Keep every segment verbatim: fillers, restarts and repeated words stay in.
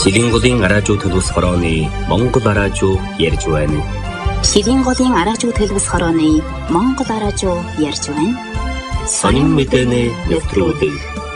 Шилийн голын араажуу төлөвс хорооны Монгол араажуу ярьж байна. Шилийн голын араажуу төлөвс хорооны Монгол араажуу ярьж байна. Сонин мэдээний нэвтрүүлэг.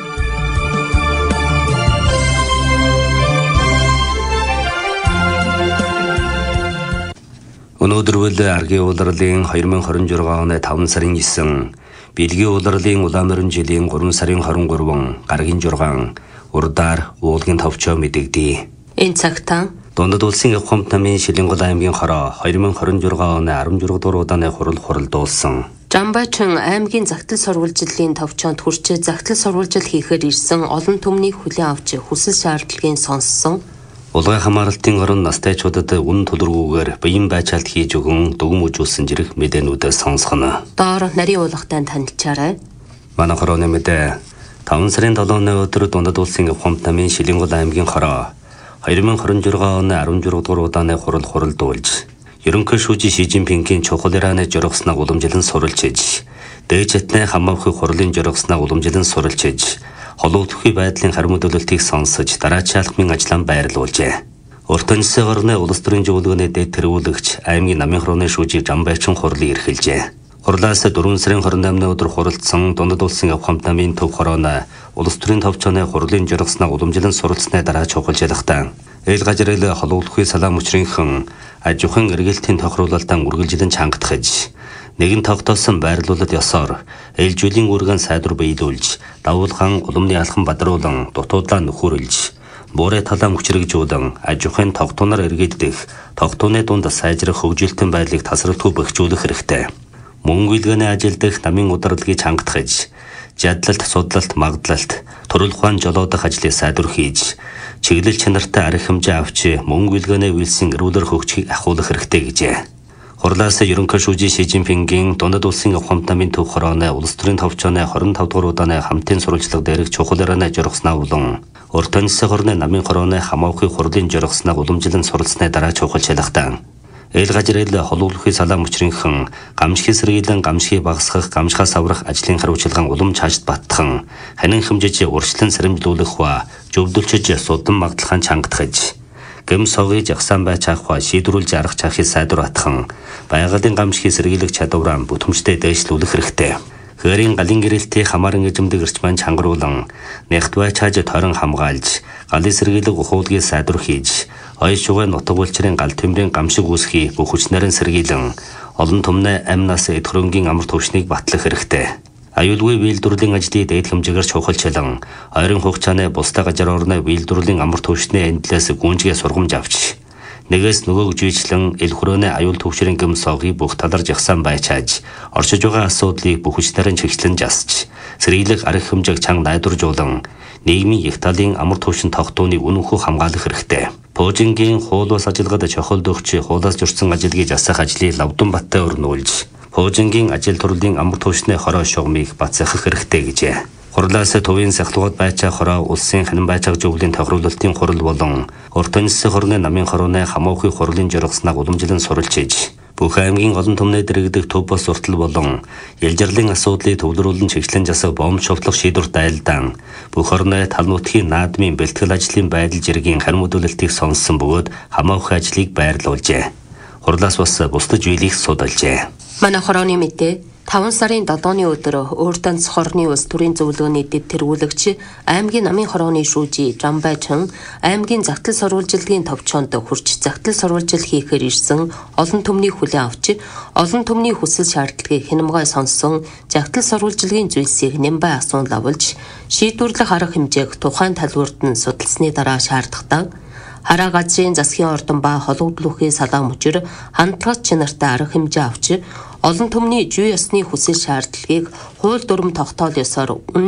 Өнөөдөр үл аргийн улирлын хоёр мың хорин журга оны таван сарын есөн, Бэлгийн улирлын улаан жилийн гурван сарын хорин гурван гаргийн жургаан урдаар уулгийн товчоо мэдэгдэе. Энэ цагтаа Дундад улсын Явхамт намын Шилэнгол аймгийн хороо хоёр мың хорин журга оны арван журга дугаар удааны хурал хуралдуулсан. Жамбайчин аймгийн загтал сурвалжлалын товчоонд хүрчээ загтал сурвалжил хийхээр ирсэн олон түмнийг хүлээн авч хүсэл шаардлагыг сонссон. Улгай хамааралтын орон настайчуудад үнэн төлөвлөгөөгөөр биеийн байцаалт хийж өгөн дүгм үжүүлсэн зэрэг мэдээнүүдээ сонсгоно. Доор нарийн уулгатай танилцаарай. Манай хорооны мэдээ таван сарын долооны өдөр Дундад улсын Явхамт намын Шилэнгол аймгийн хороо хоёр мың хорин журга оны арван журга дугаар удааны хурал хуралдуулж, ерөнхий шүүжи Ши Жинпингийн чухал Ираны жургаснаа уламжлан суралцж, дээд чатны хамаахын хурлын жургаснаа уламжлан суралцж, холбогдохын байдлын харим төлөвлөлтийг сонсож, дараачийн алхмын ажлаа байрлуулжээ. Урт онцгой орны улс төрийн зөвлөгөөний дэд тэргүүлэгч аймгийн намын хорооны шүүжи Жамбайчин хурлыг эрхэлжээ. Хурлаас дөрвөн сарын хорин наймны өдөр хуралдсан Дундад улсын Явхамт намын төв хорооны улс төрийн товчооны хурлын жургаснаа уламжлан суралцсны дараа чухал ялгатаа эл гажрал холбогдохын салаам учрынхан аж ахуйн эргэлтийн тохируулалтаа үргэлжлэн чангатгаж, нэгэн тогтоосон байрлуулалт ёсоор эл жүлийн үргэн сайдвар биелүүлж, давуулгаан улмны алхам бадруулан дутуудлаа нөхөрлж, буурай талаа хүчрэгжүүлэн аж ахуйн тогтооноор эргэддэх тогтооны дунд сайжрах хөгжилтөн байдлыг тасралтгүй бэхжүүлэх хэрэгтэй. Мөн үйлгээний ажилдах намын удирдлагыг чангатгаж, жадлалт, судлалт, магдлалт, төрөл ухаан жолоодох ажлыг сайдвар хийж, чиглэл чанартай арга хэмжээ авч мөн үйлгээний үйлсийн эрүүлэр хөгжихийг ахиулах хэрэгтэй гэжээ. Хурлаас ерөнхий шүүжи Ши Жинпингийн Дундад улсын Явхамт намын төв хорооны улс төрийн товчооны хорин тав дугаар удааны хамтын сурвалжлага дээрх чухал Ираны жургаснаа болон урт онцгой орны намын хорооны хамаахын хурлын жургаснаа уламжлан суралцсны дараа чухал шалгалтаа эл гажрал холбогдохын салаам учрынхан гамшигын сэргийлэн гамшигыг багасгах, гамшихаас аврах ажлын хариуцлагын улам чаашд баттхан, ханин хэмжээж урьдчилан сэрэмжлүүлэх ба зөвлөлчөж судан магдлахын чангатгаж, гэм согыг жагсаан байж авах шийдвэрлэж арга чахыг сайдвар атхан, байгалийн гамшигыг сэргийлэх чадвараа бүтэмжтэй дэвшлүүлэх хэрэгтэй. Хээрийн галын гэрэлтийг хамааран эзэмдэг эрчмэн чангаруулан, нягт бай чааж тойрон хамгаалж, галын сэргийлэг ухуулгийг сайдвар хийж, ой шугай нутаг улчрын гал тэмрийн гамшиг үүсхий бүх хүчнэрэн сэргийлэн, олон түмнээ амнаас эдхөрөнгийн амар төвшнийг батлах хэрэгтэй. Аюулгүй биелдвэрлэлийн ажлыг дээд хэмжээгээр чухалчлан, ойрын хугацааны бусдаа газар орны биелдвэрлэлийн амар төвшний эндлээс гүнжгээ сургамж авч, нэгээс нөгөөг жийчлэн эл хүрээний аюул төвшрийн гэм согыг бүх талар жагсаан байчааж, оршиж байгаа асуудлыг бүх хүчнэрэн чиглэн жасж, сэргийлэх арга хэмжээг чанга найдваржуулан, нийгмийн их талын амар төвшин тогтооныг үнэнхүү хамгаалах хэрэгтэй. Пуужингийн хуулиас ажилгад чохолд өгч хуулиас журсан ажилгийг засах ажлыг Лавдан баттай өрнүүлж, Пуужингийн ажил төрлийн амар төвшний хороо шугамыг бацсах хэрэгтэй гэжээ. Хурлаас төвийн сахлууд байцаа хороо улсын ханин байцааг зөвлөлийн тохируулалтын хурал болон урт онцгой хорны намын хорооны хамаахын хурлын жургаснаа уламжлан суралцж, бүх аймгийн олон түмнээ дэрэгдэх төв бос уртал болон ялжирлын асуудлыг төвлөрүүлэн чиглэн засах бомб шовтлох шийдвэрт айлдаан, бүх орны тал нутгийн наадмын бэлтгэл ажлын байдал жиргийн харин мэдүүлэлтийг сонссон бөгөөд хамаахын ажлыг байрлуулжээ. Хурлаас бас бусдаж үеийг судалжээ. Манай хорооны мэдээ таван сарын долооны өдөр Өөртөнц хорны улс төрийн зөвлөгөөний дэд тэргүүлэгч аймгийн намын хорооны шүүжи Жамбайчин аймгийн загтал сурвалжлагын товчоонд хүрч загтал сурвалжил хийхээр ирсэн олон түмнийг хүлээн авч, олон түмний хүсэл шаардлагыг хянамгай сонссон загтал сурвалжлагын зүйлсийг нэмбай асуун лавлж, шийдвэрлэх арга хэмжээг тухайн талбарт нь судалсны дараа шаардлагатай хараа газрын засгийн ордон ба холбогдлохын салаам учир хандлагат чанартай арга хэмжээ авч, олон түмний зүй ёсны хүсэл шаардлагыг хууль дүрм тогтоол ёсоор